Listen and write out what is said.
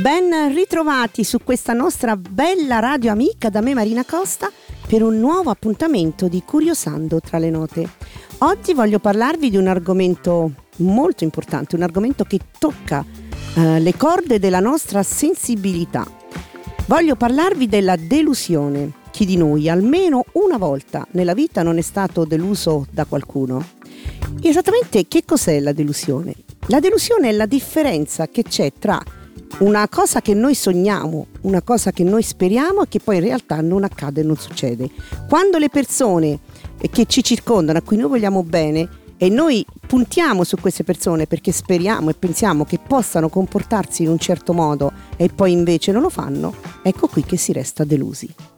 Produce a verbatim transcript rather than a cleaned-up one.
Ben ritrovati su questa nostra bella radio amica da me Marina Costa per un nuovo appuntamento di Curiosando tra le note. Oggi voglio parlarvi di un argomento molto importante, un argomento che tocca eh, le corde della nostra sensibilità. Voglio parlarvi della delusione. Chi di noi almeno una volta nella vita non è stato deluso da qualcuno? Esattamente che cos'è la delusione? La delusione è la differenza che c'è tra una cosa che noi sogniamo, una cosa che noi speriamo e che poi in realtà non accade e non succede. Quando le persone che ci circondano, a cui noi vogliamo bene, e noi puntiamo su queste persone perché speriamo e pensiamo che possano comportarsi in un certo modo e poi invece non lo fanno, ecco qui che si resta delusi.